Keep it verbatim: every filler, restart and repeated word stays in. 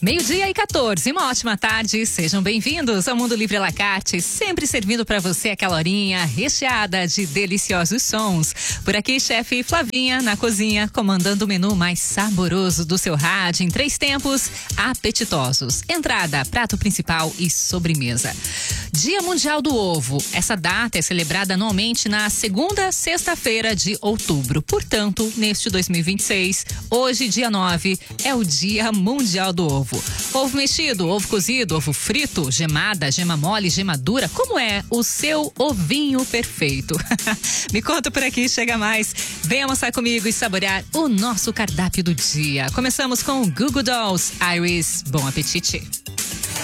Meio-dia e quatorze, uma ótima tarde, sejam bem-vindos ao Mundo Livre à la carte, sempre servindo para você aquela horinha recheada de deliciosos sons. Por aqui, chefe Flavinha na cozinha, comandando o menu mais saboroso do seu rádio em três tempos apetitosos: entrada, prato principal e sobremesa. Dia Mundial do Ovo. Essa data é celebrada anualmente na segunda sexta-feira de outubro. Portanto, neste dois mil e vinte e seis, hoje, dia nove, é o Dia Mundial do Ovo. Ovo mexido, ovo cozido, ovo frito, gemada, gema mole, gema dura. Como é o seu ovinho perfeito? Me conta por aqui, chega mais. Venha almoçar comigo e saborear o nosso cardápio do dia. Começamos com o Goo Goo Dolls. Iris, bom apetite.